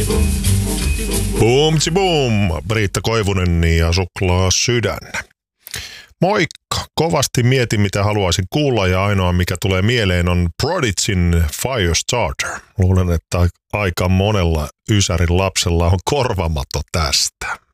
Boomtsi boom, Riitta Koivunen ja Suklaa sydän. Moikka! Kovasti mietin, mitä haluaisin kuulla, ja ainoa mikä tulee mieleen on Prodigyn Firestarter. Luulen, että aika monella Ysärin lapsella on korvamato tästä.